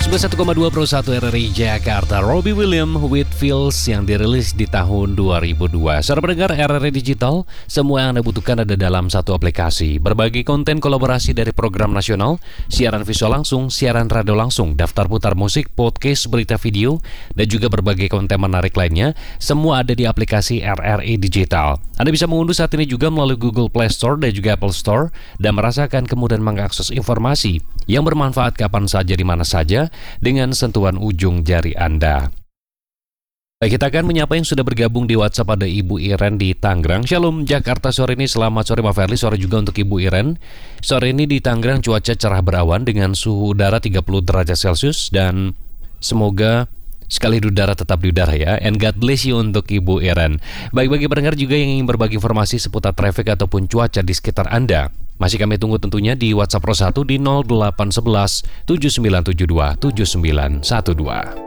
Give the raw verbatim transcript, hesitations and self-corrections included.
sembilan puluh satu koma dua Pro satu R R I Jakarta, Robbie Williams with Feels yang dirilis di tahun dua ribu dua. Saudara pendengar R R I Digital, semua yang Anda butuhkan ada dalam satu aplikasi. Berbagai konten kolaborasi dari program nasional, siaran visual langsung, siaran radio langsung, daftar putar musik, podcast, berita video, dan juga berbagai konten menarik lainnya, semua ada di aplikasi R R I Digital. Anda bisa mengunduh saat ini juga melalui Google Play Store dan juga Apple Store dan merasakan kemudahan mengakses informasi yang bermanfaat kapan saja di mana saja dengan sentuhan ujung jari Anda. Baik, kita akan menyapa yang sudah bergabung di WhatsApp. Ada Ibu Iren di Tangerang. Shalom Jakarta sore ini, selamat sore Pak Ferli, sore juga untuk Ibu Iren. Sore ini di Tangerang cuaca cerah berawan dengan suhu udara tiga puluh derajat Celcius dan semoga sekali di udara tetap di udara ya. And God bless you untuk Ibu Iren. Baik, bagi pendengar juga yang ingin berbagi informasi seputar traffic ataupun cuaca di sekitar Anda, masih kami tunggu tentunya di WhatsApp Pro satu di nol delapan satu satu tujuh sembilan tujuh dua tujuh sembilan satu dua.